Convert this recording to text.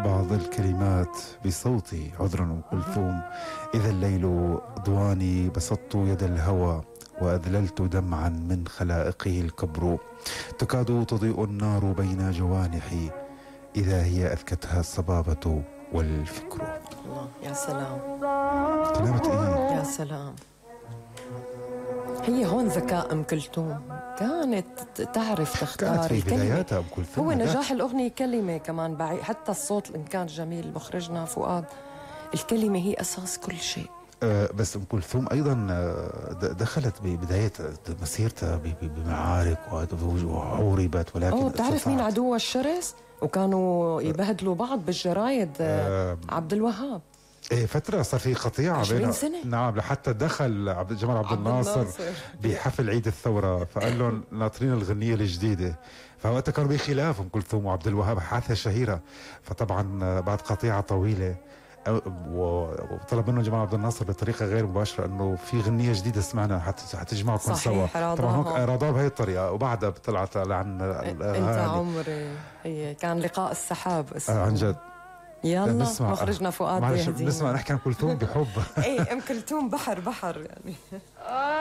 بعض الكلمات بصوتي عذرا أم كلثوم. إذا الليل ضواني بسطت يد الهوى وأذللت دمعا من خلائقه الكبر. تكاد تضيء النار بين جوانحي إذا هي أذكتها الصبابة والفكر. الله يا سلام، كلمات إيه؟ يا سلام. هي هون ذكاء أم كلثوم، كانت تعرف تختار كانت في الكلمة. بداياتها أم كلثوم. هو نجاح الأغنية كلمة كمان بعيد، حتى الصوت إن كان جميل مخرجنا فؤاد، الكلمة هي أساس كل شيء. بس أم كلثوم أيضا دخلت ببداية مسيرتها بمعارك وعوربت، ولكن بتعرف مين عدوها الشرس؟ وكانوا يبهدلوا بعض بالجرايد. عبد الوهاب. ايه فترة صار في قطيعة 20 سنة. نعم، لحتى دخل جمال عبد الناصر بحفل عيد الثورة فقال لهم ناطرين الغنية الجديدة، فوقتها كانوا بخلاف أم كلثوم وعبد الوهاب، حادثة شهيرة. فطبعا بعد قطيعة طويلة وطلب منه جمال عبد الناصر بطريقة غير مباشرة انه في غنية جديدة سمعنا حتجمعكم سوا. طبعا هيك رضاه بهي الطريقة، وبعدها طلعت عن انت عمري. هي كان لقاء السحاب اسمه. عن جد. يلا مخرجنا فؤاد معلش نسمع نحكي عن كلثوم بحب. ايه ام كلثوم بحر يعني.